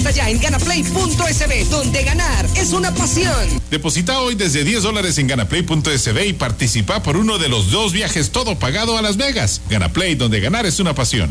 Apuesta ya en ganaplay.sb, donde ganar es una pasión. Deposita hoy desde $10 en ganaplay.sb y participa por uno de los 2 viajes todo pagado a Las Vegas. Ganaplay, donde ganar es una pasión.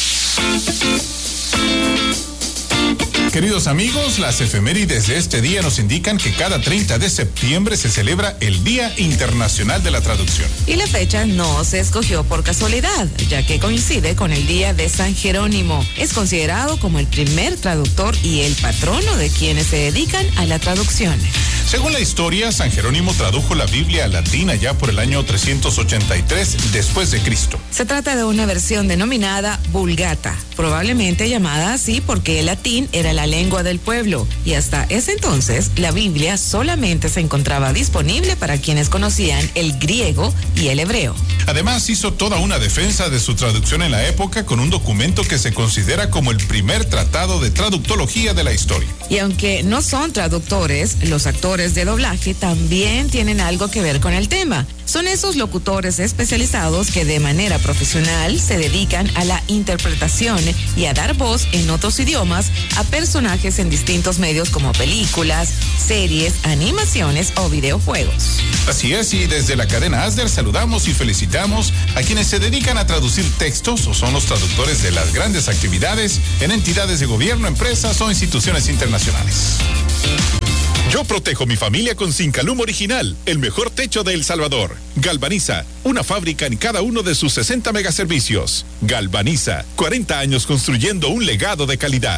Queridos amigos, las efemérides de este día nos indican que cada 30 de septiembre se celebra el Día Internacional de la Traducción. Y la fecha no se escogió por casualidad, ya que coincide con el Día de San Jerónimo. Es considerado como el primer traductor y el patrono de quienes se dedican a la traducción. Según la historia, San Jerónimo tradujo la Biblia al latín allá por el año 383 después de Cristo. Se trata de una versión denominada Vulgata, probablemente llamada así porque el latín era la lengua del pueblo, y hasta ese entonces la Biblia solamente se encontraba disponible para quienes conocían el griego y el hebreo. Además, hizo toda una defensa de su traducción en la época con un documento que se considera como el primer tratado de traductología de la historia. Y aunque no son traductores, los actores de doblaje también tienen algo que ver con el tema. Son esos locutores especializados que de manera profesional se dedican a la interpretación y a dar voz en otros idiomas a personajes en distintos medios como películas, series, animaciones o videojuegos. Así es, y desde la cadena Asder saludamos y felicitamos a quienes se dedican a traducir textos o son los traductores de las grandes actividades en entidades de gobierno, empresas o instituciones internacionales. Yo protejo mi familia con Zincalum Original, el mejor techo de El Salvador. Galvaniza, una fábrica en cada uno de sus 60 megaservicios. Galvaniza, 40 años construyendo un legado de calidad.